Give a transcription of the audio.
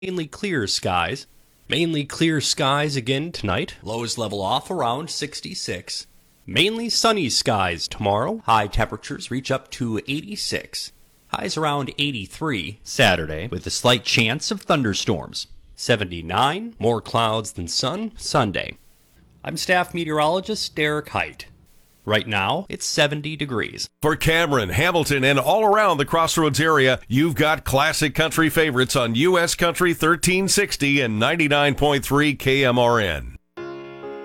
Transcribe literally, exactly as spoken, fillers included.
Mainly clear skies. Mainly clear skies again tonight. Lows level off around sixty-six. Mainly sunny skies tomorrow. High temperatures reach up to eighty-six. Highs around eighty-three. Saturday, with a slight chance of thunderstorms. seventy-nine. More clouds than sun Sunday. I'm staff meteorologist Derek Height. Right now, it's seventy degrees. For Cameron, Hamilton, and all around the Crossroads area, you've got classic country favorites on U S Country thirteen sixty and ninety-nine point three K M R N.